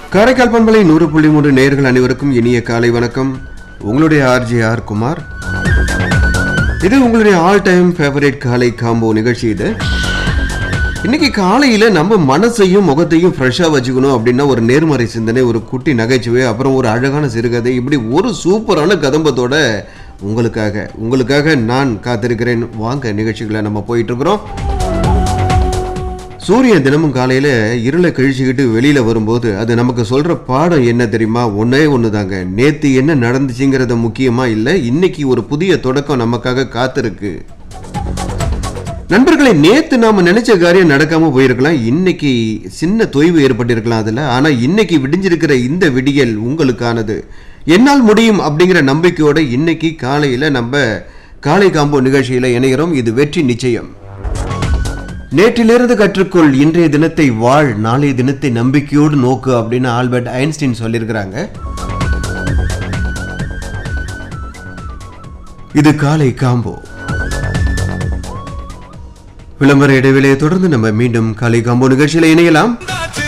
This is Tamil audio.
காரைக்கால் பண்பலை 100.3 நேயர்கள் அனைவருக்கும் இனிய காலை வணக்கம். உங்களுடைய ஆர்ஜேஆர் குமார். இது உங்களுடைய ஆல் டைம் ஃபேவரட் காலை காம்போ நிகழ்ச்சி. இது இன்னைக்கு காலையில நம்ம மனசையும் முகத்தையும் ஃப்ரெஷ்ஷா வச்சுக்கணும் அப்படின்னா ஒரு நேர்மறை சிந்தனை, ஒரு குட்டி நகைச்சுவை, அப்புறம் ஒரு அழகான சிறுகதை, இப்படி ஒரு சூப்பரான கதம்பத்தோட உங்களுக்காக நான் காத்திருக்கிறேன். வாங்க நிகழ்ச்சிகளை நம்ம போயிட்டு இருக்கிறோம். சூரியன் தினமும் காலையில இருளை கழிச்சுக்கிட்டு வெளியில வரும்போது அது நமக்கு சொல்ற பாடம் என்ன தெரியுமா? ஒன்னே ஒண்ணுதாங்க. நேத்து என்ன நடந்துச்சுங்கிறத முக்கியமா இல்ல, இன்னைக்கு ஒரு புதிய தொடக்கம் நமக்காக காத்திருக்கு. நண்பர்களை, நேத்து நாம நினைச்ச காரியம் நடக்காம போயிருக்கலாம், இன்னைக்கு சின்ன தொய்வு ஏற்பட்டிருக்கலாம் அதுல. ஆனா இன்னைக்கு விடிஞ்சிருக்கிற இந்த விடியல் உங்களுக்கானது. என்னால் முடியும் அப்படிங்கிற நம்பிக்கையோட இன்னைக்கு காலையில நம்ம காலை காம்போ நிகழ்ச்சியில இணைகிறோம். இது வெற்றி நிச்சயம். நேற்றிலிருந்து கற்றுக்கொள், இன்றைய தினத்தை வாழ், நாளைய தினத்தை நம்பிக்கையோடு நோக்கு அப்படின்னு ஆல்பர்ட் ஐன்ஸ்டீன் சொல்லியிருக்கிறாங்க. இது காலை காம்போ. விளம்பர இடைவேளையை தொடர்ந்து நம்ம மீண்டும் காலை காம்போ நிகழ்ச்சியில இணையலாம்.